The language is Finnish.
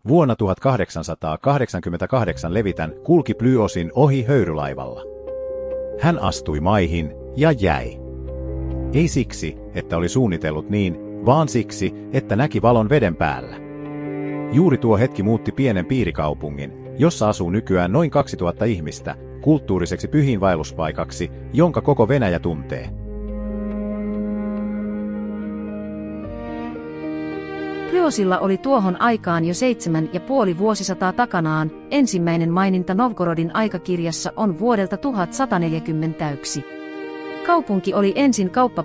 Vuonna 1888 Levitän kulki Plyosin ohi höyrylaivalla. Hän astui maihin ja jäi. Ei siksi, että oli suunnitellut niin, vaan siksi, että näki valon veden päällä. Juuri tuo hetki muutti pienen piirikaupungin, jossa asuu nykyään noin 2000 ihmistä, kulttuuriseksi pyhiinvaelluspaikaksi, jonka koko Venäjä tuntee. Plyosilla oli tuohon aikaan jo 7,5 vuosisataa takanaan. Ensimmäinen maininta Novgorodin aikakirjassa on vuodelta 1141. Kaupunki oli ensin